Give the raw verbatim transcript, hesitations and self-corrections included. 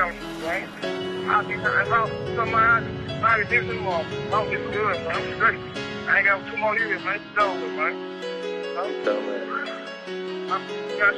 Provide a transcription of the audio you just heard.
around you, right? I'll be trying to somebody, somebody different more. Oh, it's good, man. I'm straight. I ain't got two more years, man. It's over, man. So, man. I'm, you got